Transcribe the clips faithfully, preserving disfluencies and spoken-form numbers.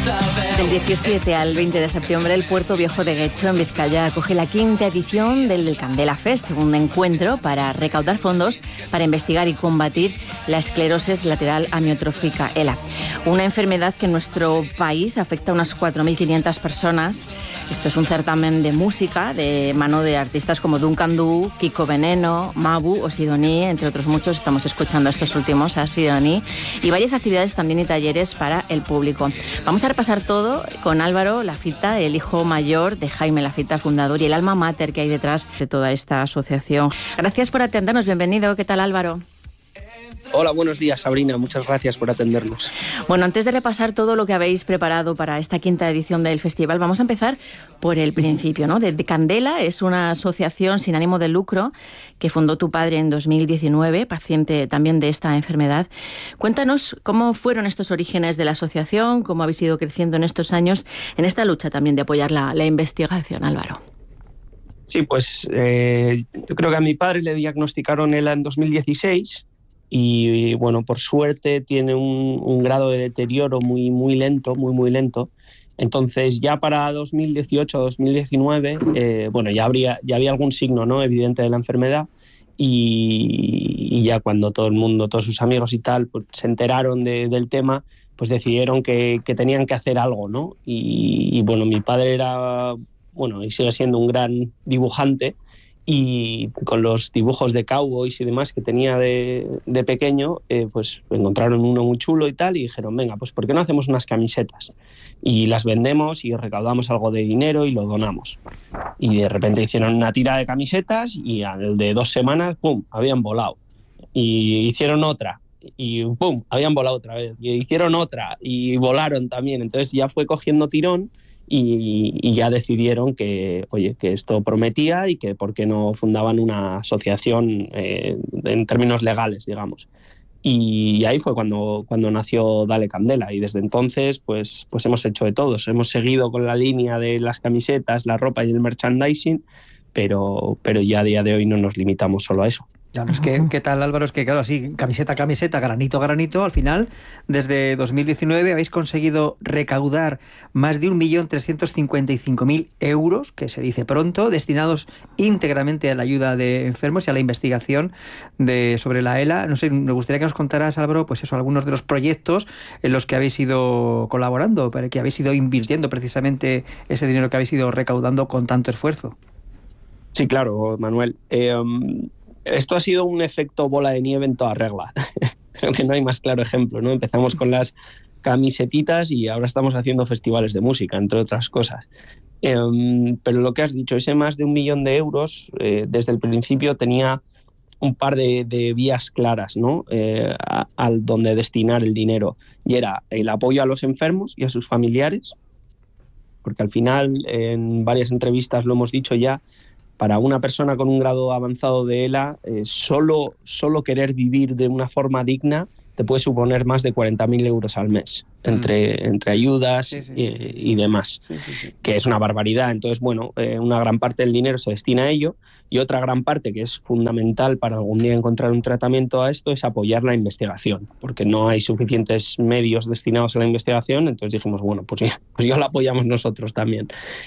Del diecisiete al veinte de septiembre, el Puerto Viejo de Guecho, en Vizcaya, acoge la quinta edición del Candela Fest, un encuentro para recaudar fondos para investigar y combatir la esclerosis lateral amiotrófica, ELA. Una enfermedad que en nuestro país afecta a unas cuatro mil quinientas personas. Esto es un certamen de música de mano de artistas como Duncan Du, Kiko Veneno, Mabu o Sidoní, entre otros muchos. Estamos escuchando a estos últimos, a Sidoní, y varias actividades también y talleres para el público. Vamos a repasar todo con Álvaro Lafita, el hijo mayor de Jaime Lafita, fundador, y el alma mater que hay detrás de toda esta asociación. Gracias por atendernos, bienvenido. ¿Qué tal, Álvaro? Hola, buenos días, Sabrina. Muchas gracias por atendernos. Bueno, antes de repasar todo lo que habéis preparado para esta quinta edición del festival, vamos a empezar por el principio, ¿no? De, de Candela es una asociación sin ánimo de lucro que fundó tu padre en dos mil diecinueve, paciente también de esta enfermedad. Cuéntanos cómo fueron estos orígenes de la asociación, cómo habéis ido creciendo en estos años en esta lucha también de apoyar la, la investigación, Álvaro. Sí, pues eh, yo creo que a mi padre le diagnosticaron ELA en dos mil dieciséis. Y bueno, por suerte tiene un, un grado de deterioro muy, muy lento, muy, muy lento. Entonces ya para dos mil dieciocho, dos mil diecinueve, eh, bueno, ya, habría, ya había algún signo, ¿no?, evidente de la enfermedad. Y, y ya cuando todo el mundo, todos sus amigos y tal, pues, se enteraron de, del tema, pues decidieron que, que tenían que hacer algo, ¿no? Y, y bueno, mi padre era, bueno, y sigue siendo un gran dibujante. Y con los dibujos de cowboys y demás que tenía de, de pequeño, eh, pues encontraron uno muy chulo y tal, y dijeron, venga, pues ¿por qué no hacemos unas camisetas? Y las vendemos y recaudamos algo de dinero y lo donamos. Y de repente hicieron una tira de camisetas y al de dos semanas, ¡pum!, habían volado. Y hicieron otra y ¡pum!, habían volado otra vez. Y hicieron otra y volaron también. Entonces ya fue cogiendo tirón. Y, y ya decidieron que, oye, que esto prometía y que por qué no fundaban una asociación eh, en términos legales, digamos. Y ahí fue cuando, cuando nació Dale Candela, y desde entonces pues, pues hemos hecho de todos. Hemos seguido con la línea de las camisetas, la ropa y el merchandising, pero, pero ya a día de hoy no nos limitamos solo a eso. Claro, es que, ¿qué tal, Álvaro? Es que, claro, así, camiseta a camiseta, granito a granito, al final, desde dos mil diecinueve habéis conseguido recaudar más de un millón trescientos cincuenta y cinco mil euros, que se dice pronto, destinados íntegramente a la ayuda de enfermos y a la investigación de, sobre la ELA. No sé, me gustaría que nos contaras, Álvaro, pues eso, algunos de los proyectos en los que habéis ido colaborando, para que habéis ido invirtiendo precisamente ese dinero que habéis ido recaudando con tanto esfuerzo. Sí, claro, Manuel. Eh, um... Esto ha sido un efecto bola de nieve en toda regla. Creo que no hay más claro ejemplo, ¿no? Empezamos con las camisetitas y ahora estamos haciendo festivales de música, entre otras cosas. Eh, pero lo que has dicho, ese más de un millón de euros, eh, desde el principio tenía un par de, de vías claras, ¿no? Eh, a, a donde destinar el dinero. Y era el apoyo a los enfermos y a sus familiares, porque al final, en varias entrevistas lo hemos dicho ya, para una persona con un grado avanzado de ELA, eh, solo, solo querer vivir de una forma digna te puede suponer más de cuarenta mil euros al mes, entre, mm. entre ayudas sí, sí, y, sí. y demás, sí, sí, sí. que es una barbaridad. Entonces, bueno, eh, una gran parte del dinero se destina a ello, y otra gran parte que es fundamental para algún día encontrar un tratamiento a esto es apoyar la investigación, porque no hay suficientes medios destinados a la investigación. Entonces dijimos, bueno, pues ya, pues ya lo apoyamos nosotros también.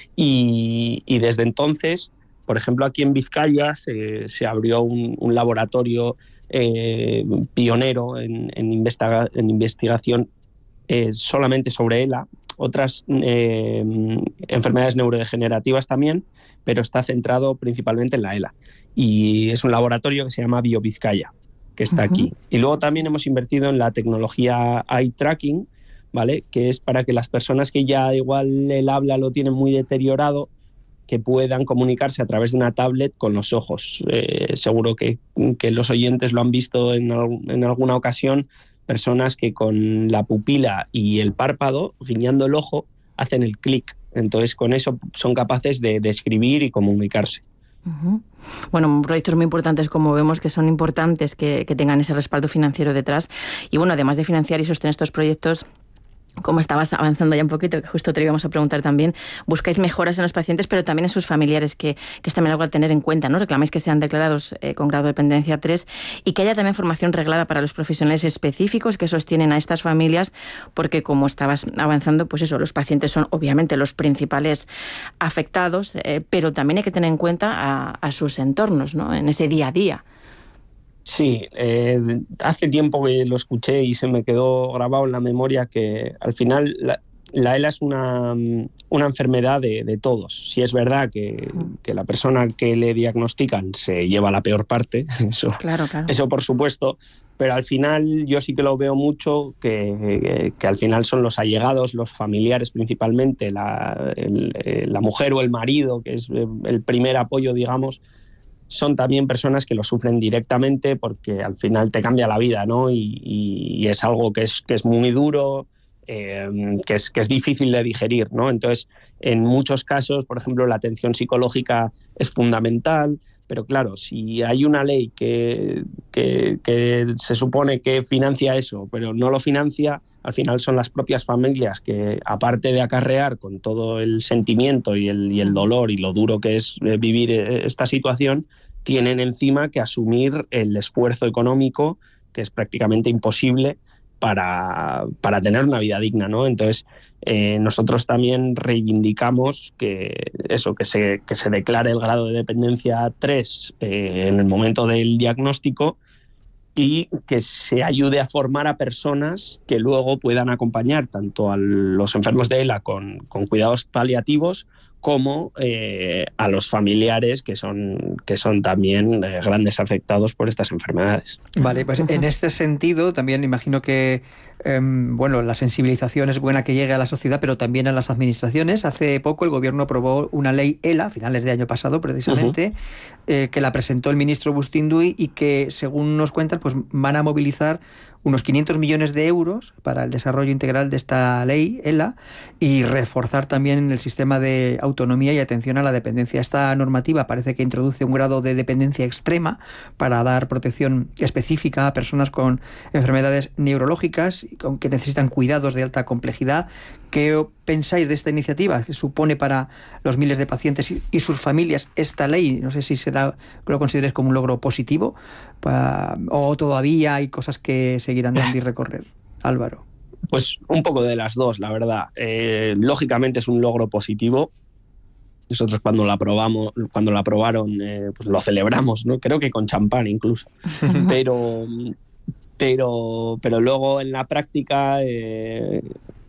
Y, y desde entonces, por ejemplo, aquí en Vizcaya se, se abrió un, un laboratorio eh, pionero en, en, investiga, en investigación eh, solamente sobre ELA, otras eh, enfermedades neurodegenerativas también, pero está centrado principalmente en la ELA. Y es un laboratorio que se llama BioVizcaya, que está uh-huh. aquí. Y luego también hemos invertido en la tecnología eye tracking, ¿vale?, que es para que las personas que ya igual el habla lo tienen muy deteriorado, que puedan comunicarse a través de una tablet con los ojos. Eh, seguro que, que los oyentes lo han visto en, en alguna ocasión, personas que con la pupila y el párpado, guiñando el ojo, hacen el clic. Entonces, con eso son capaces de, de escribir y comunicarse. Uh-huh. Bueno, proyectos muy importantes, como vemos, que son importantes que, que tengan ese respaldo financiero detrás. Y bueno, además de financiar y sostener estos proyectos, como estabas avanzando ya un poquito, que justo te lo íbamos a preguntar también, buscáis mejoras en los pacientes, pero también en sus familiares, que, que es también algo a tener en cuenta, ¿no? Reclamáis que sean declarados eh, con grado de dependencia tres y que haya también formación reglada para los profesionales específicos que sostienen a estas familias, porque como estabas avanzando, pues eso, los pacientes son obviamente los principales afectados, eh, pero también hay que tener en cuenta a, a sus entornos, ¿no? En ese día a día. Sí, eh, hace tiempo que lo escuché y se me quedó grabado en la memoria que al final la, la ELA es una, una enfermedad de, de todos. Sí es verdad que, que la persona que le diagnostican se lleva la peor parte, eso, claro, claro. eso por supuesto, pero al final yo sí que lo veo mucho, que, que, que al final son los allegados, los familiares principalmente, la, el, la mujer o el marido, que es el primer apoyo, digamos, son también personas que lo sufren directamente porque al final te cambia la vida, ¿no? Y, y, y es algo que es, que es muy duro, eh, que, es, que es difícil de digerir, ¿no? Entonces, en muchos casos, por ejemplo, la atención psicológica es fundamental, pero claro, si hay una ley que, que, que se supone que financia eso, pero no lo financia, al final son las propias familias que, aparte de acarrear con todo el sentimiento y el, y el dolor y lo duro que es vivir esta situación, tienen encima que asumir el esfuerzo económico, que es prácticamente imposible, para, para tener una vida digna, ¿no? Entonces, eh, nosotros también reivindicamos que eso, que se, que se declare el grado de dependencia tres eh, en el momento del diagnóstico, y que se ayude a formar a personas que luego puedan acompañar tanto a los enfermos de ELA con, con cuidados paliativos como eh, a los familiares que son, que son también eh, grandes afectados por estas enfermedades. Vale, pues en este sentido también imagino que eh, bueno, la sensibilización es buena que llegue a la sociedad, pero también a las administraciones. Hace poco el gobierno aprobó una ley ELA, a finales de año pasado precisamente, uh-huh. eh, que la presentó el ministro Bustinduy y que, según nos cuentan, pues van a movilizar unos quinientos millones de euros para el desarrollo integral de esta ley ELA y reforzar también el sistema de autonomía y atención a la dependencia. Esta normativa parece que introduce un grado de dependencia extrema para dar protección específica a personas con enfermedades neurológicas y con que necesitan cuidados de alta complejidad. ¿Qué pensáis de esta iniciativa que supone para los miles de pacientes y, y sus familias esta ley? No sé si será, lo consideres como un logro positivo para, o todavía hay cosas que seguirán dando y recorrer. Álvaro. Pues un poco de las dos, la verdad. Eh, lógicamente es un logro positivo. Nosotros cuando la aprobamos, cuando la aprobaron, eh, pues lo celebramos, ¿no? Creo que con champán incluso. pero, pero, pero luego en la práctica, eh,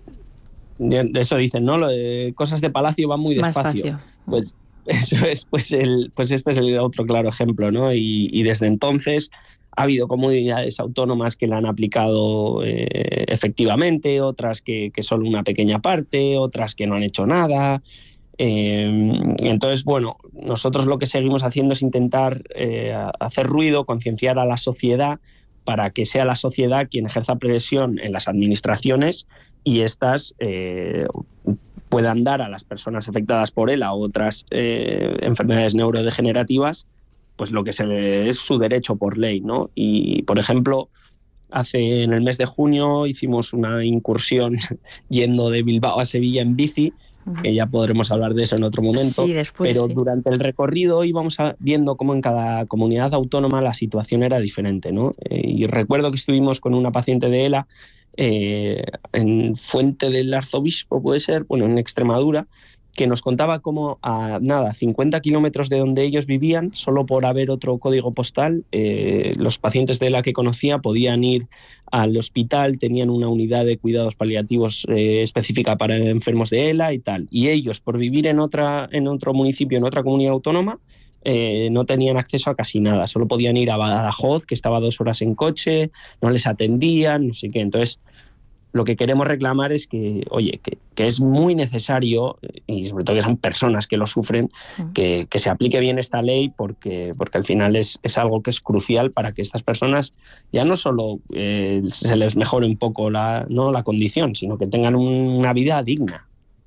eso dicen, ¿no? Lo de cosas de palacio van muy despacio. Pues eso es, pues el, pues este es el otro claro ejemplo, ¿no? Y, y desde entonces ha habido comunidades autónomas que la han aplicado eh, efectivamente, otras que, que solo una pequeña parte, otras que no han hecho nada. Eh, entonces, bueno, nosotros lo que seguimos haciendo es intentar eh, hacer ruido, concienciar a la sociedad para que sea la sociedad quien ejerza presión en las administraciones y éstas eh, puedan dar a las personas afectadas por ELA u otras eh, enfermedades neurodegenerativas pues lo que se le es su derecho por ley, ¿no? Y, por ejemplo, hace en el mes de junio hicimos una incursión yendo de Bilbao a Sevilla en bici, que ya podremos hablar de eso en otro momento, sí, después, pero sí. Durante el recorrido íbamos a, viendo cómo en cada comunidad autónoma la situación era diferente, ¿no? Eh, y recuerdo que estuvimos con una paciente de ELA eh, en Fuente del Arzobispo, puede ser, bueno, en Extremadura, que nos contaba cómo a nada, cincuenta kilómetros de donde ellos vivían, solo por haber otro código postal, eh, los pacientes de ELA que conocía podían ir al hospital, tenían una unidad de cuidados paliativos eh, específica para enfermos de ELA y tal. Y ellos, por vivir en, otra, en otro municipio, en otra comunidad autónoma, eh, no tenían acceso a casi nada. Solo podían ir a Badajoz, que estaba dos horas en coche, no les atendían, no sé qué. Entonces, lo que queremos reclamar es que, oye, que, que es muy necesario, y sobre todo que son personas que lo sufren, que, que se aplique bien esta ley porque, porque al final es, es algo que es crucial para que estas personas ya no solo eh, se les mejore un poco la, ¿no? la condición, sino que tengan un, una vida digna.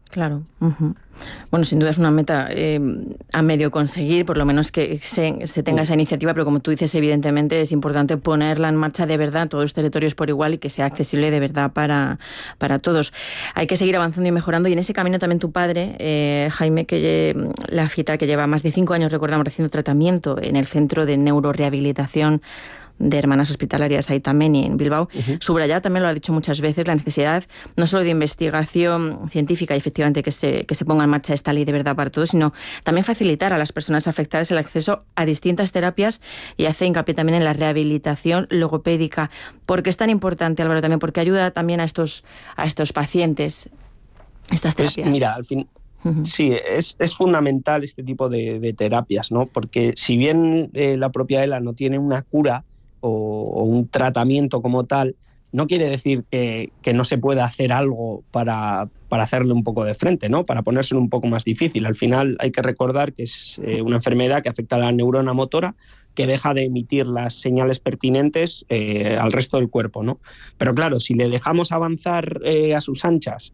Claro. Uh-huh. Bueno, sin duda es una meta eh, a medio conseguir, por lo menos que se, se tenga esa iniciativa, pero como tú dices, evidentemente es importante ponerla en marcha de verdad, todos los territorios por igual, y que sea accesible de verdad para, para todos. Hay que seguir avanzando y mejorando, y en ese camino también tu padre, eh, Jaime, que lle- la fita que lleva más de cinco años, recordamos, recibiendo tratamiento en el Centro de Neurorehabilitación de Hermanas Hospitalarias Aitameni en Bilbao, uh-huh. subrayar, también lo ha dicho muchas veces, la necesidad no solo de investigación científica y efectivamente que se, que se ponga en marcha esta ley de verdad para todos, sino también facilitar a las personas afectadas el acceso a distintas terapias, y hace hincapié también en la rehabilitación logopédica. ¿Por qué es tan importante, Álvaro, también? Porque ayuda también a estos, a estos pacientes, estas terapias. Pues mira, al fin... Sí, es, es fundamental este tipo de, de terapias, ¿no? Porque si bien eh, la propia ELA no tiene una cura o, o un tratamiento como tal, no quiere decir que, que no se pueda hacer algo para, para hacerle un poco de frente, ¿no? Para ponérselo un poco más difícil. Al final hay que recordar que es eh, una enfermedad que afecta a la neurona motora, que deja de emitir las señales pertinentes eh, al resto del cuerpo, ¿no? Pero claro, si le dejamos avanzar eh, a sus anchas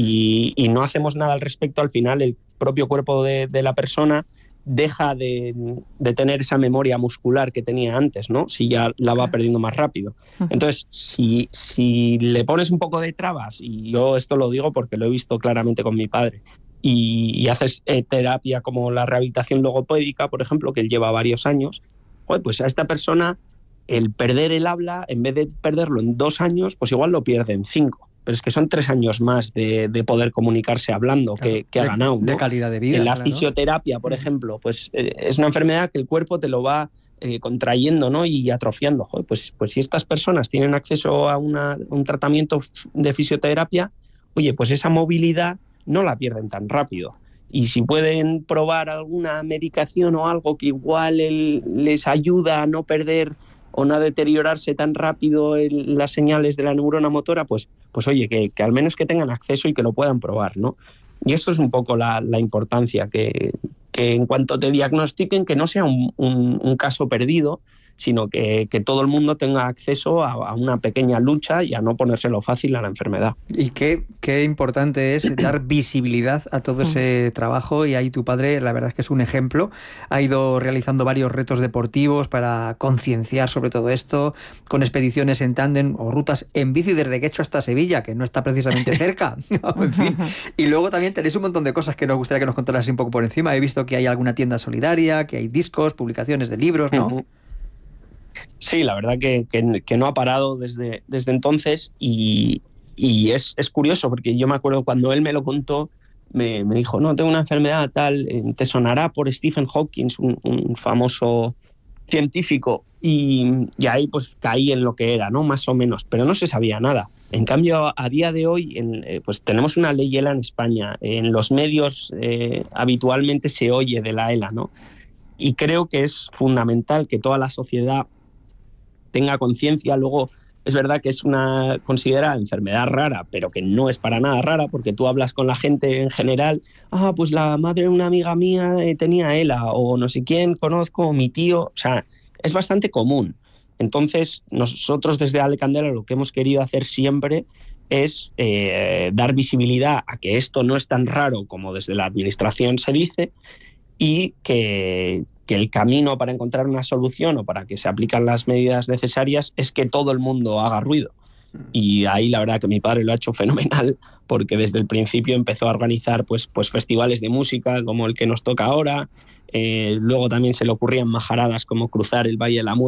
y, y no hacemos nada al respecto, al final el propio cuerpo de, de la persona deja de, de tener esa memoria muscular que tenía antes, ¿no? Si ya la va perdiendo más rápido. Entonces, si, si le pones un poco de trabas, y yo esto lo digo porque lo he visto claramente con mi padre, y, y haces eh, terapia como la rehabilitación logopédica, por ejemplo, que él lleva varios años, pues a esta persona el perder el habla, en vez de perderlo en dos años, pues igual lo pierde en cinco. Pero es que son tres años más de, de poder comunicarse hablando, claro, que, que ha de, ganado, ¿no? De calidad de vida. En la claro. fisioterapia, por ejemplo, pues eh, es una enfermedad que el cuerpo te lo va eh, contrayendo, ¿no? Y atrofiando. Joder, pues, pues si estas personas tienen acceso a una, un tratamiento de fisioterapia, oye, pues esa movilidad no la pierden tan rápido. Y si pueden probar alguna medicación o algo que igual el, les ayuda a no perder o no a deteriorarse tan rápido el, las señales de la neurona motora, pues, pues oye, que, que al menos que tengan acceso y que lo puedan probar, ¿no? Y esto es un poco la, la importancia, que, que en cuanto te diagnostiquen, que no sea un, un, un caso perdido, sino que, que todo el mundo tenga acceso a, a una pequeña lucha y a no ponérselo fácil a la enfermedad. Y qué, qué importante es dar visibilidad a todo ese trabajo, y ahí tu padre, la verdad es que es un ejemplo. Ha ido realizando varios retos deportivos para concienciar sobre todo esto, con expediciones en tándem o rutas en bici desde Guecho hasta Sevilla, que no está precisamente cerca. En fin. Y luego también tenéis un montón de cosas que nos gustaría que nos contaras un poco por encima. He visto que hay alguna tienda solidaria, que hay discos, publicaciones de libros, ¿no? Uh-huh. Sí, la verdad que, que, que no ha parado desde, desde entonces, y, y es, es curioso porque yo me acuerdo cuando él me lo contó, me, me dijo, no, tengo una enfermedad tal, te sonará por Stephen Hawking, un, un famoso científico, y, y ahí pues caí en lo que era, ¿no? Más o menos, pero no se sabía nada. En cambio, a día de hoy, en, eh, pues tenemos una ley ELA en España, en los medios eh, habitualmente se oye de la ELA, ¿no? Y creo que es fundamental que toda la sociedad tenga conciencia. Luego es verdad que es una considerada enfermedad rara, pero que no es para nada rara, porque tú hablas con la gente en general, ah, pues la madre de una amiga mía eh, tenía ELA, o no sé quién conozco, o mi tío, o sea, es bastante común. Entonces, nosotros desde Ale Candela lo que hemos querido hacer siempre es eh, dar visibilidad a que esto no es tan raro como desde la administración se dice, y que, que el camino para encontrar una solución o para que se apliquen las medidas necesarias es que todo el mundo haga ruido. Y ahí la verdad que mi padre lo ha hecho fenomenal, porque desde el principio empezó a organizar pues, pues festivales de música como el que nos toca ahora, eh, luego también se le ocurrían majaradas como cruzar el Valle de la Muerte